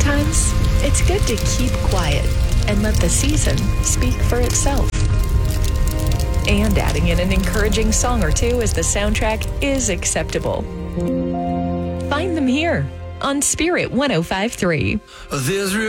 sometimes it's good to keep quiet and let the season speak for itself. And adding in an encouraging song or two as the soundtrack is acceptable. Find them here on Spirit 105.3. There's